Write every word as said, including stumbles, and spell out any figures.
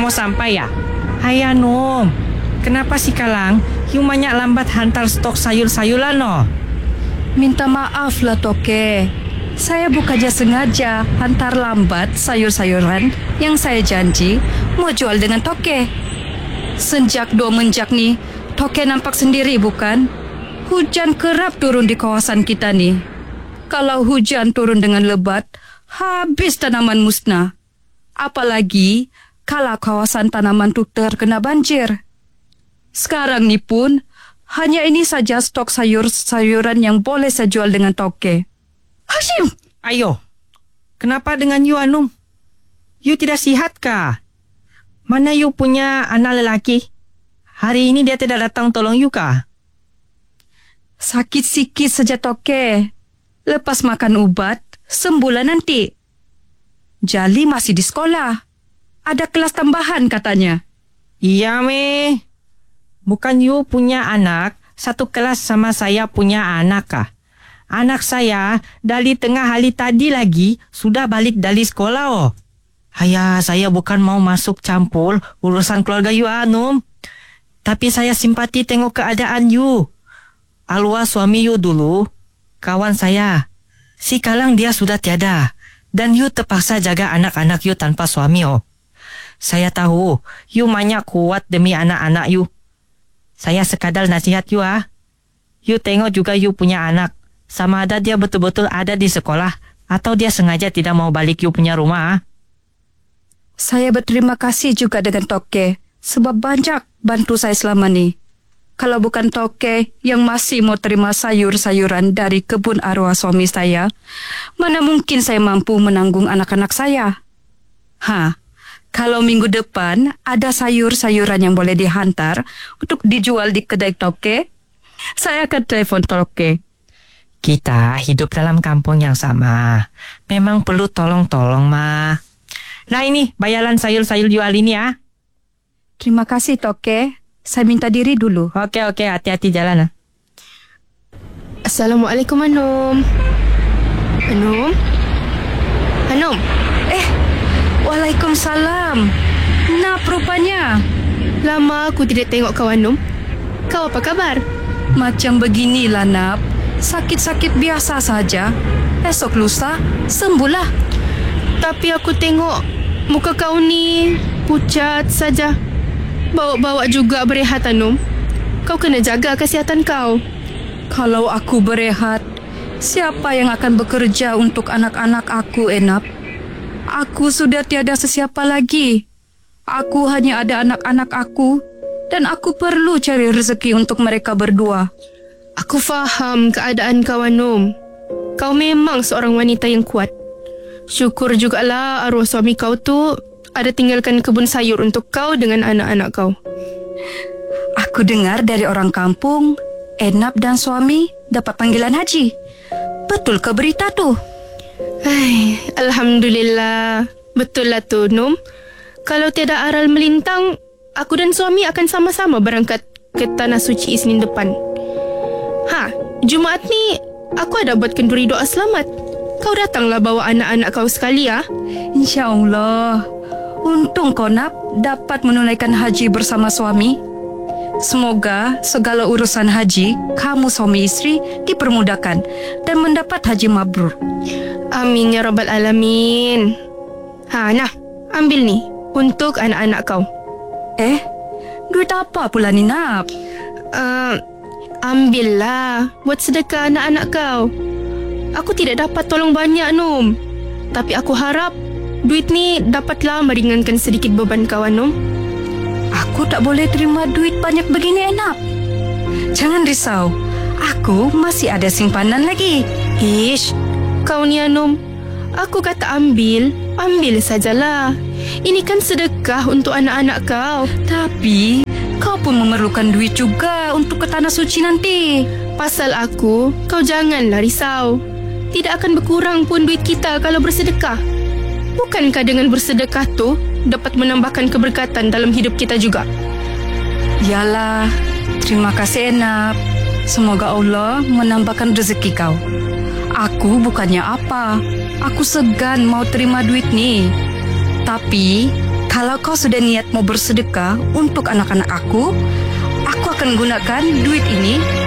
mau sampai ya? Hai Anum, kenapa si Kalang you banyak lambat hantar stok sayur-sayuran no? Minta maaf lah Toke. Saya bukannya sengaja hantar lambat sayur-sayuran yang saya janji mau jual dengan Toke. Sejak dua menjak nih, Toke nampak sendiri bukan? Hujan kerap turun di kawasan kita nih. Kalau hujan turun dengan lebat, habis tanaman musnah. Apalagi kalau kawasan tanaman tu terkena banjir. Sekarang ni pun, hanya ini saja stok sayur-sayuran yang boleh saya jual dengan Toke. Hashim! Ayo, kenapa dengan you Anum? You tidak sihat kah? Mana you punya anak lelaki? Hari ini dia tidak datang tolong you kah? Sakit sikit saja Toke. Lepas makan ubat, sembuhlah nanti. Jali masih di sekolah. Ada kelas tambahan katanya. Iya, Me. Bukan you punya anak satu kelas sama saya punya anak kah? Anak saya dari tengah hari tadi lagi sudah balik dari sekolah oh. Ayah, saya bukan mau masuk campur urusan keluarga you Anum. Tapi saya simpati tengok keadaan you. Alwa suami you dulu, kawan saya. Si Kalang dia sudah tiada. Dan you terpaksa jaga anak-anak you tanpa suami oh. Saya tahu, you banyak kuat demi anak-anak you. Saya sekadar nasihat you ah. You tengok juga you punya anak. Sama ada dia betul-betul ada di sekolah atau dia sengaja tidak mau balik you punya rumah ah. Saya berterima kasih juga dengan Toke sebab banyak bantu saya selama ni. Kalau bukan Toke yang masih mau terima sayur-sayuran dari kebun arwah suami saya, mana mungkin saya mampu menanggung anak-anak saya? Ha, kalau minggu depan ada sayur-sayuran yang boleh dihantar untuk dijual di kedai Toke, saya akan telepon Toke. Kita hidup dalam kampung yang sama. Memang perlu tolong-tolong, Ma. Nah ini, bayaran sayur-sayur jual ini ya. Terima kasih, Toke. Saya minta diri dulu. Oke, oke. Hati-hati jalan. Assalamualaikum, Anum. Anum? Anum? Eh, Waalaikumsalam. Nah, rupanya. Lama aku tidak tengok kau, Anum. Kau apa kabar? Macam beginilah, Nap. Sakit-sakit biasa saja. Esok lusa, sembuhlah. Tapi aku tengok muka kau ni pucat saja. Bawa-bawa juga berehat, Anum. Kau kena jaga kesihatan kau. Kalau aku berehat, siapa yang akan bekerja untuk anak-anak aku, Enap? Aku sudah tiada sesiapa lagi. Aku hanya ada anak-anak aku dan aku perlu cari rezeki untuk mereka berdua. Aku faham keadaan kau, Anum. Kau memang seorang wanita yang kuat. Syukur jugalah arwah suami kau tu ada tinggalkan kebun sayur untuk kau dengan anak-anak kau. Aku dengar dari orang kampung, Enap dan suami dapat panggilan haji. Betul ke berita tu? Hai, Alhamdulillah. Betul lah tu, Num. Kalau tiada aral melintang, aku dan suami akan sama-sama berangkat ke Tanah Suci Isnin depan. Ha, Jumaat ni aku ada buat kenduri doa selamat. Kau datanglah bawa anak-anak kau sekali ya. InsyaAllah. Untung kau Nap dapat menunaikan haji bersama suami. Semoga segala urusan haji kamu suami isteri dipermudahkan dan mendapat haji mabrur. Amin ya Rabbal Alamin. Ha, nah, ambil ni untuk anak-anak kau. Eh, duit apa pula ni Nap? Uh, ambillah buat sedekah anak-anak kau. Aku tidak dapat tolong banyak, Num. Tapi aku harap duit ni dapatlah meringankan sedikit beban kau, Num. Aku tak boleh terima duit banyak begini, Enap. Jangan risau. Aku masih ada simpanan lagi. Ish, kau ni, Num. Aku kata ambil, ambil sajalah. Ini kan sedekah untuk anak-anak kau. Tapi kau pun memerlukan duit juga untuk ke Tanah Suci nanti. Pasal aku, kau janganlah risau. Tidak akan berkurang pun duit kita kalau bersedekah. Bukankah dengan bersedekah tu dapat menambahkan keberkatan dalam hidup kita juga? Yalah, terima kasih Enap. Semoga Allah menambahkan rezeki kau. Aku bukannya apa. Aku segan mau terima duit ni. Tapi Kalau kau sudah niat mau bersedekah untuk anak-anak aku, aku akan gunakan duit ini